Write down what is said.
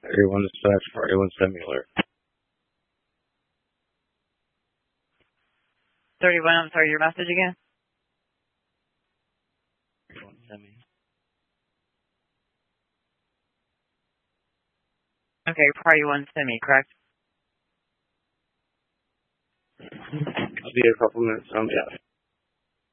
31 slash 41 semi-alert. 31, I'm sorry, your message again? 31 semi. Okay, priority 1 semi, correct? I'll be a couple minutes. Yeah.